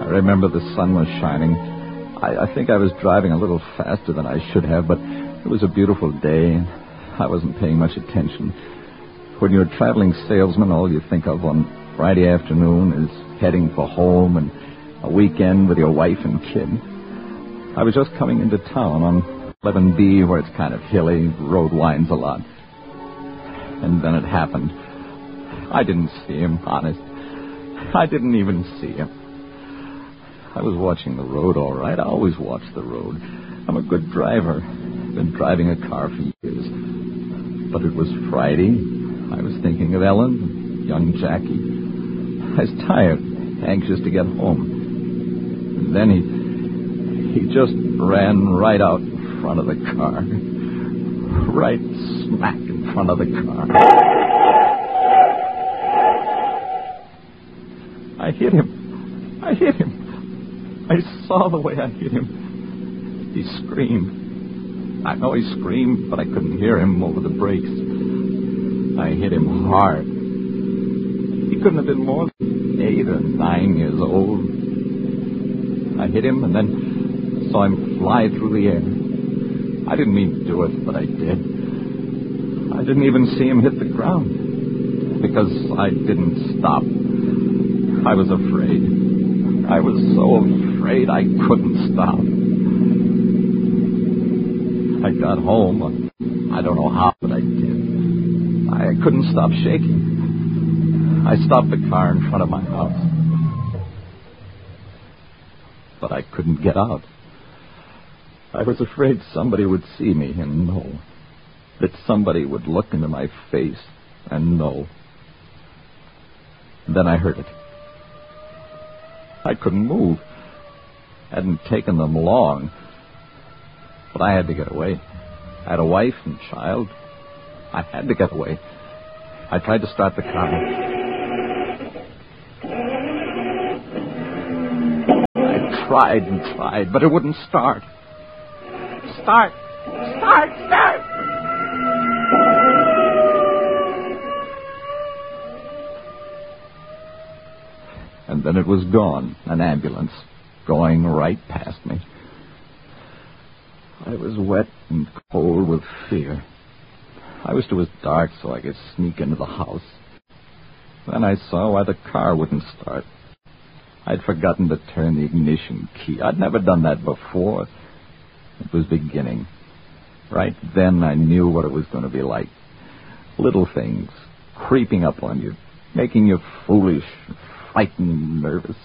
remember the sun was shining. I think I was driving a little faster than I should have, but it was a beautiful day, and I wasn't paying much attention. When you're a traveling salesman, all you think of on Friday afternoon is heading for home and a weekend with your wife and kid. I was just coming into town on 11B, where it's kind of hilly, road winds a lot. And then it happened. I didn't see him, honest. I didn't even see him. I was watching the road, all right. I always watch the road. I'm a good driver. I've been driving a car for years. But it was Friday. I was thinking of Ellen, young Jackie. I was tired, anxious to get home. And then he just ran right out in front of the car. Right smack in front of the car. I hit him. I saw the way I hit him. He screamed. I know he screamed, but I couldn't hear him over the brakes. I hit him hard. He couldn't have been more than 8 or 9 years old. I hit him and then saw him fly through the air. I didn't mean to do it, but I did. I didn't even see him hit the ground because I didn't stop. I was afraid. I was so afraid I couldn't stop. I got home. I don't know how, but I did. I couldn't stop shaking. I stopped the car in front of my house. But I couldn't get out. I was afraid somebody would see me and know. That somebody would look into my face and know. Then I heard it. I couldn't move. Hadn't taken them long. But I had to get away. I had a wife and child. I had to get away. I tried to start the car. I tried and tried, but it wouldn't start. Start! And then it was gone, an ambulance, going right past me. I was wet and cold with fear. I wished it was dark so I could sneak into the house. Then I saw why the car wouldn't start. I'd forgotten to turn the ignition key. I'd never done that before. It was beginning. Right then I knew what it was going to be like. Little things creeping up on you, making you foolish, frightened, nervous.